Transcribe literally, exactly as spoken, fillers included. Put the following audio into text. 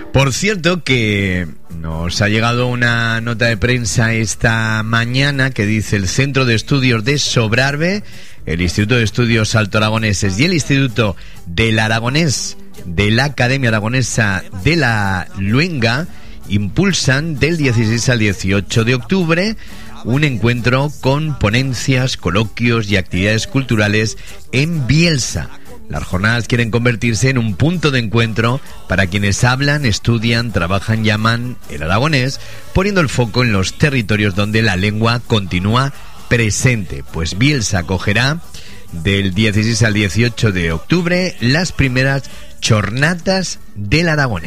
Por cierto que nos ha llegado una nota de prensa esta mañana que dice: el Centro de Estudios de Sobrarbe, el Instituto de Estudios Alto Aragoneses y el Instituto del Aragonés de la Academia Aragonesa de la Luenga impulsan del dieciséis al dieciocho de octubre un encuentro con ponencias, coloquios y actividades culturales en Bielsa. Las jornadas quieren convertirse en un punto de encuentro para quienes hablan, estudian, trabajan y aman el aragonés, poniendo el foco en los territorios donde la lengua continúa presente. Pues Bielsa acogerá del dieciséis al dieciocho de octubre las primeras jornadas del aragonés.